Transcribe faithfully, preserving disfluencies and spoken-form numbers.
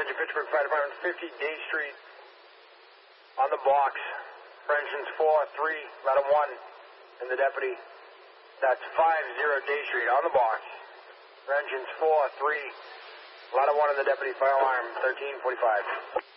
Ranger Pittsburgh Fire Department, fifty Day Street, on the box. For engines four, three, ladder one, and the deputy. That's five zero Day Street, on the box. For engines four, three, ladder one, and the deputy. Fire alarm, thirteen forty-five.